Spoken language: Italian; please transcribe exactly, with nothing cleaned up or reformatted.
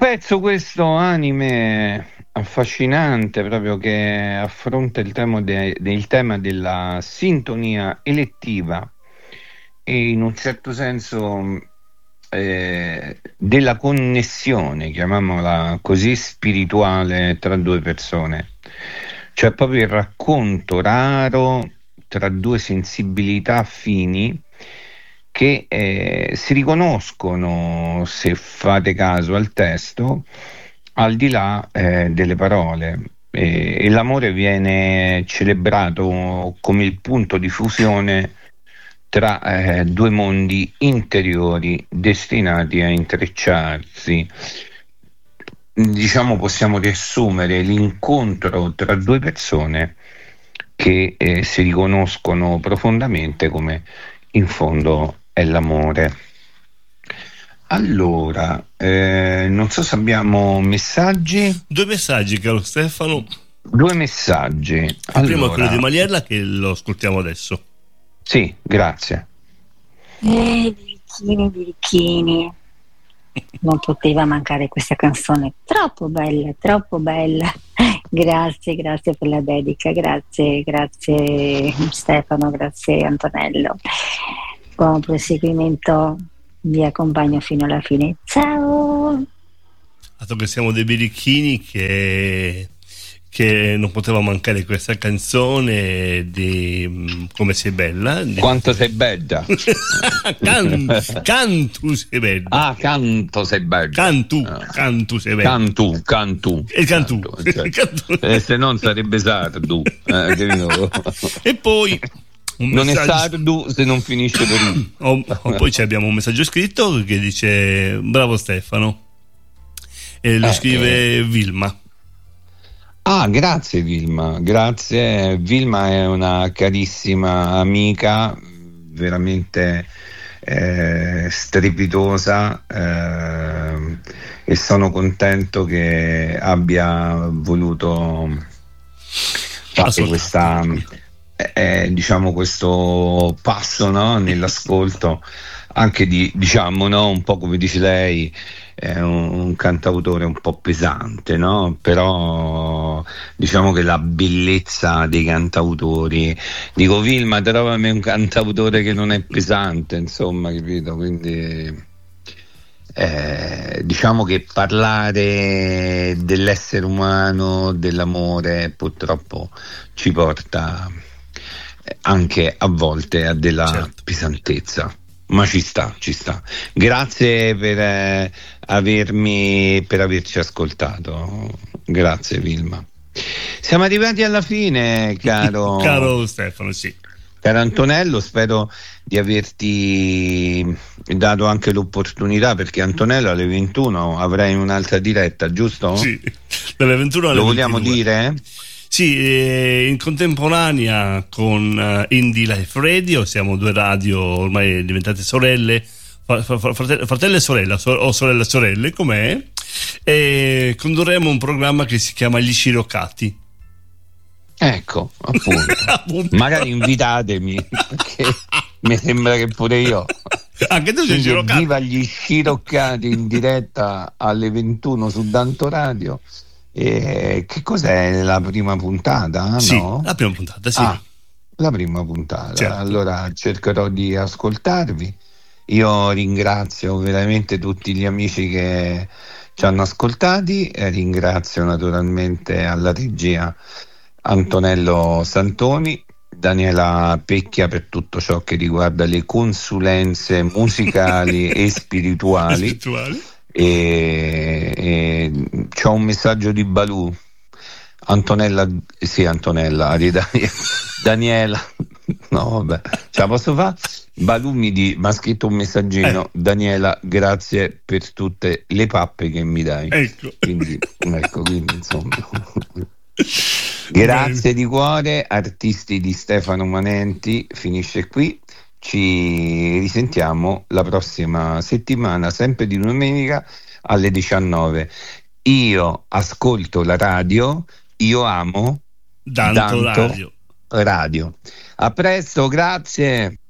pezzo questo anime affascinante, proprio che affronta il tema, de- del tema della sintonia elettiva e in un certo senso eh, della connessione, chiamiamola così, spirituale tra due persone. Cioè proprio il racconto raro tra due sensibilità affini che eh, si riconoscono, se fate caso al testo, al di là eh, delle parole. E, e l'amore viene celebrato come il punto di fusione tra eh, due mondi interiori destinati a intrecciarsi. Diciamo, possiamo riassumere l'incontro tra due persone che eh, si riconoscono profondamente, come in fondo è l'amore. Allora, eh, non so se abbiamo messaggi. Due messaggi, caro Stefano. Due messaggi. Il allora, primo è quello di Mariella, che lo ascoltiamo adesso. Sì, grazie. Eh, birichini, birichini. Non poteva mancare questa canzone, troppo bella, troppo bella. Grazie, grazie per la dedica, grazie, grazie Stefano, grazie Antonello. Buon proseguimento, vi accompagno fino alla fine. Ciao! Dato che siamo dei birichini, che, che non poteva mancare questa canzone di Come sei bella. Di... Quanto sei bella. Can, cantu sei bella. Ah, canto sei bella. Cantu, ah. cantu sei bella. Cantu, cantu. Il cantù. Cantu, cioè, il cantù. Eh, se non sarebbe sardu. Eh, e poi un non messaggio... è sardu se non finisce per il... oh, oh, poi abbiamo un messaggio scritto che dice: bravo Stefano. E lo eh, scrive eh. Vilma. Ah, grazie Vilma, grazie. Vilma è una carissima amica, veramente eh, strepitosa, eh, e sono contento che abbia voluto fare questa, eh, diciamo, questo passo, no, nell'ascolto, anche di, diciamo, no, un po' come dice lei, è un, un cantautore un po' pesante, no? Però diciamo che la bellezza dei cantautori, dico Vilma, trovami un cantautore che non è pesante, insomma, capito? Quindi eh, diciamo che parlare dell'essere umano, dell'amore, purtroppo ci porta anche a volte a della certo. pesantezza. Ma ci sta, ci sta. Grazie per eh, avermi, per averci ascoltato. Grazie Vilma. Siamo arrivati alla fine, caro caro Stefano, sì. Caro Antonello, spero di averti dato anche l'opportunità, perché Antonello alle ventuno avrai un'altra diretta, giusto? Sì, dalle ventuno alle Lo vogliamo ventidue. dire? Sì, eh, in contemporanea con uh, Indie Life Radio, siamo due radio ormai diventate sorelle, fratello, fratello e sorella, so, o sorella e sorelle, com'è? E condurremo un programma che si chiama Gli Scirocati. Ecco, appunto. appunto. Magari invitatemi, perché mi sembra che pure io. Anche tu sei sciroccati. Viva Gli Sciroccati in diretta alle ventuno su Danto Radio. E che cos'è la prima puntata? Sì, no? la prima puntata, sì. Ah, la prima puntata. Certo. Allora cercherò di ascoltarvi. Io ringrazio veramente tutti gli amici che ci hanno ascoltati e ringrazio naturalmente alla regia Antonello Santoni, Daniela Pecchia per tutto ciò che riguarda le consulenze musicali e spirituali. spirituali. E, e c'ho un messaggio di Balù. Antonella, sì, Antonella, Daniela, no, vabbè, ce la posso fare? Balù mi di, mi ha scritto un messaggino: eh. Daniela, grazie per tutte le pappe che mi dai. Ecco, quindi, ecco, quindi insomma. Grazie di cuore, artisti di Stefano Manenti. Finisce qui. Ci risentiamo la prossima settimana, sempre di domenica alle diciannove. Io ascolto la radio, io amo Danto, Danto Radio. Radio. A presto, grazie.